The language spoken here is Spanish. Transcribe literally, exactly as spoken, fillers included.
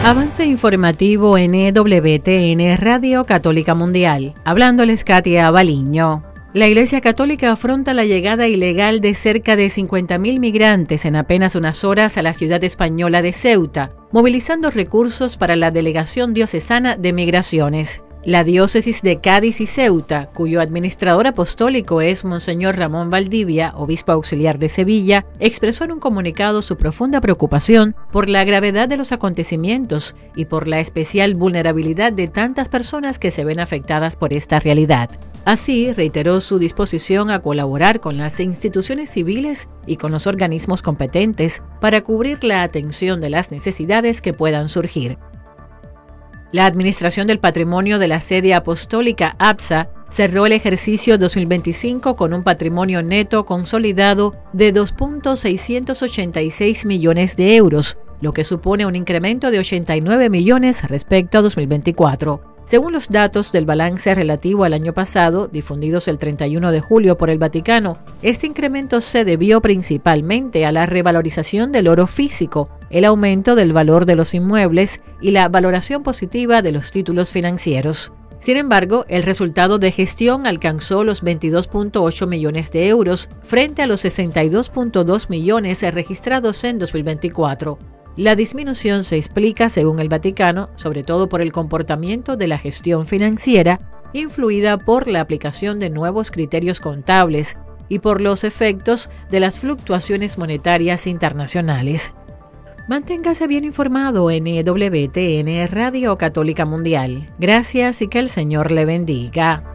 Avance informativo en E W T N Radio Católica Mundial. Hablándoles Katia Baliño. La Iglesia Católica afronta la llegada ilegal de cerca de cincuenta mil migrantes en apenas unas horas a la ciudad española de Ceuta, movilizando recursos para la Delegación Diocesana de Migraciones. La diócesis de Cádiz y Ceuta, cuyo administrador apostólico es Monseñor Ramón Valdivia, obispo auxiliar de Sevilla, expresó en un comunicado su profunda preocupación por la gravedad de los acontecimientos y por la especial vulnerabilidad de tantas personas que se ven afectadas por esta realidad. Así, reiteró su disposición a colaborar con las instituciones civiles y con los organismos competentes para cubrir la atención de las necesidades que puedan surgir. La Administración del Patrimonio de la Sede Apostólica, A P S A, cerró el ejercicio dos mil veinticinco con un patrimonio neto consolidado de dos punto seiscientos ochenta y seis millones de euros, lo que supone un incremento de ochenta y nueve millones respecto a dos mil veinticuatro. Según los datos del balance relativo al año pasado, difundidos el treinta y uno de julio por el Vaticano, este incremento se debió principalmente a la revalorización del oro físico, el aumento del valor de los inmuebles y la valoración positiva de los títulos financieros. Sin embargo, el resultado de gestión alcanzó los veintidós punto ocho millones de euros frente a los sesenta y dos punto dos millones registrados en dos mil veinticuatro. La disminución se explica, según el Vaticano, sobre todo por el comportamiento de la gestión financiera, influida por la aplicación de nuevos criterios contables y por los efectos de las fluctuaciones monetarias internacionales. Manténgase bien informado en E W T N Radio Católica Mundial. Gracias y que el Señor le bendiga.